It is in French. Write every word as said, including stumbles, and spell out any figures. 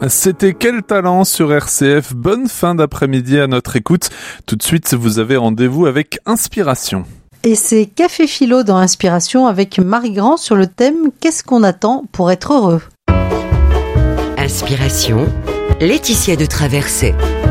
C'était Quel talent sur R C F. Bonne fin d'après-midi à notre écoute. Tout de suite, vous avez rendez-vous avec Inspiration. Et c'est Café Philo dans Inspiration avec Marie Grand sur le thème « Qu'est-ce qu'on attend pour être heureux ?» Inspiration, Laetitia de Traversée.